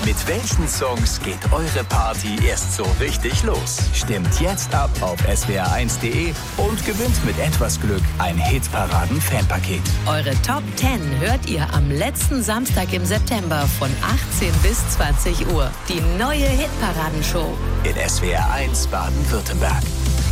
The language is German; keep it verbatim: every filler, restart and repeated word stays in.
Mit welchen Songs geht eure Party erst so richtig los? Stimmt jetzt ab auf s w r eins punkt d e und gewinnt mit etwas Glück ein Hitparaden-Fanpaket. Eure Top zehn hört ihr am letzten Samstag im September von achtzehn bis zwanzig Uhr. Die neue Hitparadenshow In S W R eins Baden-Württemberg.